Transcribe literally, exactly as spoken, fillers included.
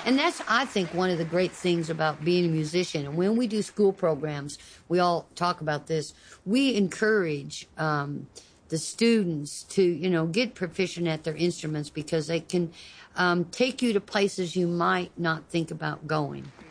And that's, I think, one of the great things about being a musician. And when we do school programs, we all talk about this. We encourage um, the students to, you know, get proficient at their instruments because they can um, take you to places you might not think about going.